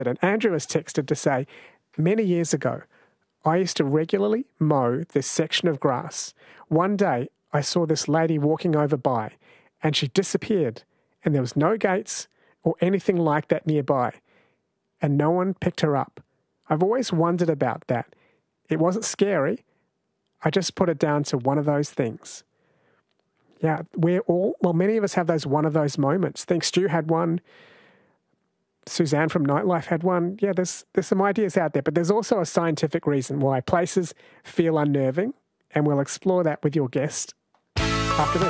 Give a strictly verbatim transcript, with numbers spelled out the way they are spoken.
And Andrew has texted to say, many years ago, I used to regularly mow this section of grass. One day, I saw this lady walking over by, and she disappeared, and there was no gates or anything like that nearby, and no one picked her up. I've always wondered about that. It wasn't scary. I just put it down to one of those things. Yeah, we're all, well, many of us have those one of those moments. I think Stu had one. Suzanne from Nightlife had one. Yeah, there's there's some ideas out there, but there's also a scientific reason why places feel unnerving, and we'll explore that with your guest after this.